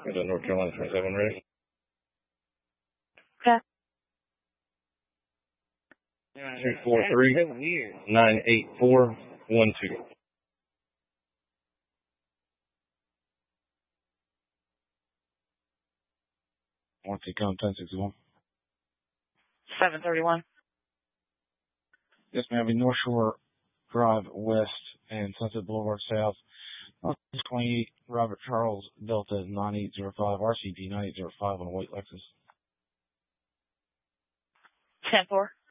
Is that North Carolina 27 ready? Okay. 243-984-12. Once you come, 1061. 731. Yes, ma'am. North Shore Drive West and Sunset Boulevard South. 28 Robert Charles Delta 9805, RCD 9805 on a white Lexus. 10-4.